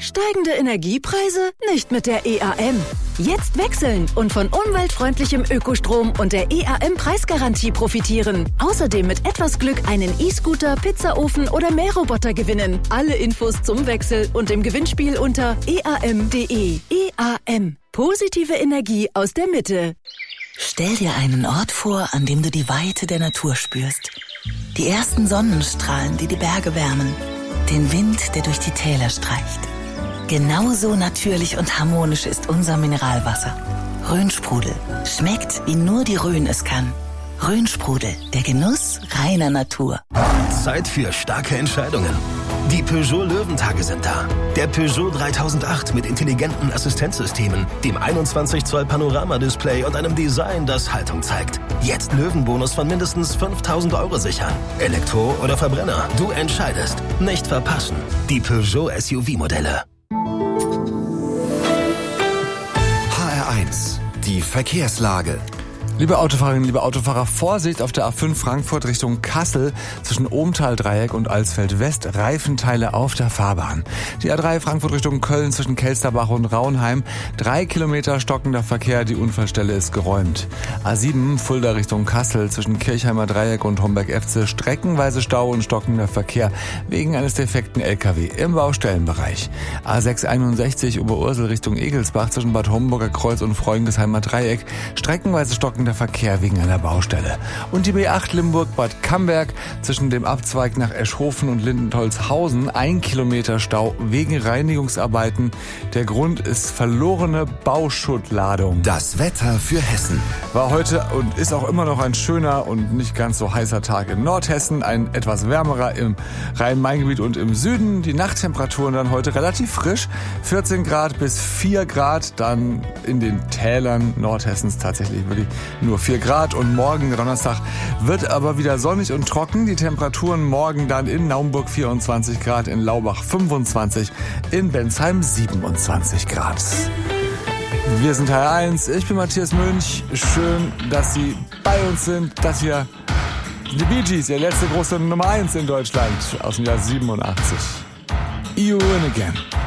Steigende Energiepreise? Nicht mit der EAM. Jetzt wechseln und von umweltfreundlichem Ökostrom und der EAM-Preisgarantie profitieren. Außerdem mit etwas Glück einen E-Scooter, Pizzaofen oder Mähroboter gewinnen. Alle Infos zum Wechsel und im Gewinnspiel unter eam.de. EAM. Positive Energie aus der Mitte. Stell dir einen Ort vor, an dem du die Weite der Natur spürst. Die ersten Sonnenstrahlen, die die Berge wärmen. Den Wind, der durch die Täler streicht. Genauso natürlich und harmonisch ist unser Mineralwasser. Rhönsprudel. Schmeckt, wie nur die Rhön es kann. Rhönsprudel. Der Genuss reiner Natur. Zeit für starke Entscheidungen. Die Peugeot Löwentage sind da. Der Peugeot 3008 mit intelligenten Assistenzsystemen, dem 21 Zoll Panoramadisplay und einem Design, das Haltung zeigt. Jetzt Löwenbonus von mindestens 5.000 € sichern. Elektro oder Verbrenner, du entscheidest. Nicht verpassen. Die Peugeot SUV-Modelle. HR1, die Verkehrslage. Liebe Autofahrerinnen, liebe Autofahrer, Vorsicht auf der A5 Frankfurt Richtung Kassel zwischen Ohmtal-Dreieck und Alsfeld-West, Reifenteile auf der Fahrbahn. Die A3 Frankfurt Richtung Köln zwischen Kelsterbach und Raunheim, 3 Kilometer stockender Verkehr, die Unfallstelle ist geräumt. A7 Fulda Richtung Kassel zwischen Kirchheimer Dreieck und Homberg-Efze, streckenweise Stau und stockender Verkehr wegen eines defekten LKW im Baustellenbereich. A6 61 Oberursel Richtung Egelsbach zwischen Bad Homburger Kreuz und Freungesheimer Dreieck, streckenweise stockender Verkehr wegen einer Baustelle. Und die B8 Limburg-Bad Camberg zwischen dem Abzweig nach Eschhofen und Lindentolzhausen, 1 Kilometer Stau wegen Reinigungsarbeiten. Der Grund ist verlorene Bauschuttladung. Das Wetter für Hessen. War heute und ist auch immer noch ein schöner und nicht ganz so heißer Tag in Nordhessen, ein etwas wärmerer im Rhein-Main-Gebiet und im Süden. Die Nachttemperaturen dann heute relativ frisch, 14 Grad bis 4 Grad, dann in den Tälern Nordhessens tatsächlich wirklich nur 4 Grad und morgen Donnerstag wird aber wieder sonnig und trocken. Die Temperaturen morgen dann in Naumburg 24 Grad, in Laubach 25, in Bensheim 27 Grad. Wir sind HR1, ich bin Matthias Münch. Schön, dass Sie bei uns sind. Das hier sind die Bee Gees, ihr letzte große Nummer 1 in Deutschland aus dem Jahr 87. You win again.